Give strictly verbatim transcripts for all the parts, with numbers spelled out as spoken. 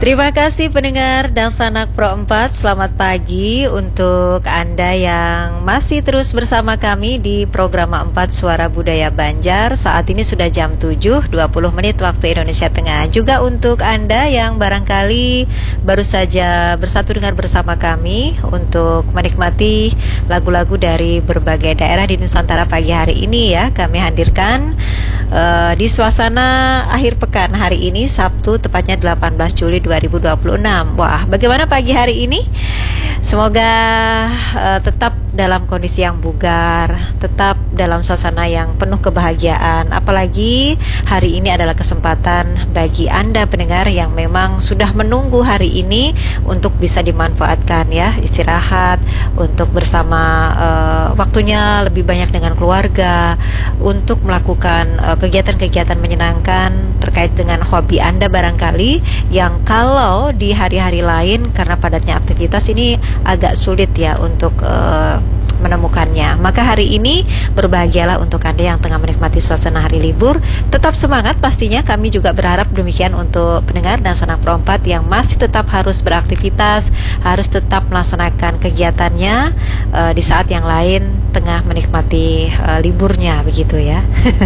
Terima kasih pendengar dan sanak Pro empat. Selamat pagi untuk Anda yang masih terus bersama kami di program empat Suara Budaya Banjar. Saat ini sudah jam tujuh dua puluh menit waktu Indonesia Tengah. Juga untuk Anda yang barangkali baru saja bersatu dengar bersama kami untuk menikmati lagu-lagu dari berbagai daerah di Nusantara pagi hari ini ya. Kami hadirkan uh, di suasana akhir pekan hari ini, Sabtu tepatnya delapan belas Juli dua ribu dua puluh enam. Wah, bagaimana pagi hari ini? Semoga uh, tetap dalam kondisi yang bugar, tetap dalam suasana yang penuh kebahagiaan. Apalagi hari ini adalah kesempatan bagi Anda pendengar yang memang sudah menunggu hari ini untuk bisa dimanfaatkan ya, istirahat, untuk bersama uh, waktunya lebih banyak dengan keluarga, untuk melakukan uh, kegiatan-kegiatan menyenangkan terkait dengan hobi Anda barangkali yang kalau di hari-hari lain karena padatnya aktivitas ini agak sulit ya untuk uh, menemukannya. Maka hari ini berbahagialah untuk Anda yang tengah menikmati suasana hari libur. Tetap semangat pastinya, kami juga berharap demikian untuk pendengar dan sanak Pro empat yang masih tetap harus beraktivitas, harus tetap melaksanakan kegiatannya uh, di saat yang lain tengah menikmati uh, liburnya begitu ya.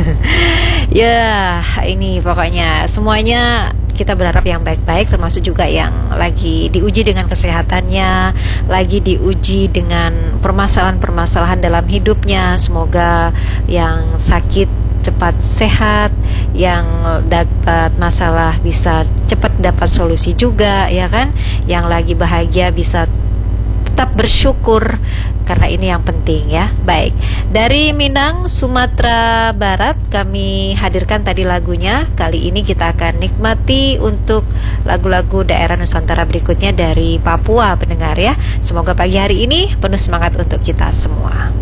Ya, ini pokoknya semuanya kita berharap yang baik-baik, termasuk juga yang lagi diuji dengan kesehatannya, lagi diuji dengan permasalahan-permasalahan dalam hidupnya. Semoga yang sakit cepat sehat, yang dapat masalah bisa cepat dapat solusi juga, ya kan? Yang lagi bahagia bisa tetap bersyukur, karena ini yang penting ya. Baik, dari Minang, Sumatera Barat kami hadirkan tadi lagunya. Kali ini kita akan nikmati untuk lagu-lagu daerah Nusantara berikutnya dari Papua pendengar ya. Semoga pagi hari ini penuh semangat untuk kita semua.